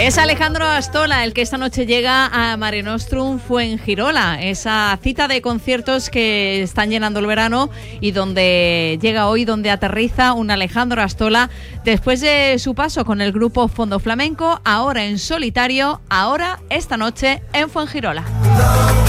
Es Alejandro Astola el que esta noche llega a Mare Nostrum Fuengirola, esa cita de conciertos que están llenando el verano y donde llega hoy, donde aterriza un Alejandro Astola después de su paso con el grupo Fondo Flamenco, ahora en solitario, ahora esta noche en Fuengirola.